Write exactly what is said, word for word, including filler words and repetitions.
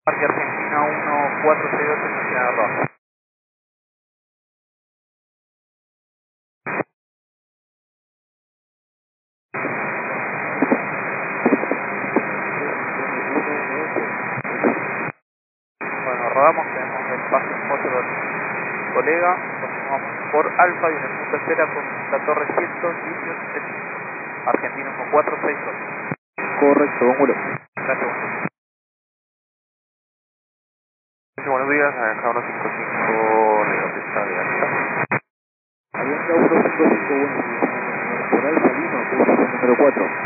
Parque Argentina uno cuatro seis ocho, estación Arroyo. Bueno, rodamos, tenemos el espacio en foto del colega, continuamos por Alfa y en el punto de espera con la Torre ciento dieciocho, Argentina uno cuatro seis ocho. Correcto, vámonos. Gracias. Buenos días, acá uno cinco cinco, León de esta de alta. Avianca uno cinco cinco, buenos días. Por Alfa Lima, posición número cuatro.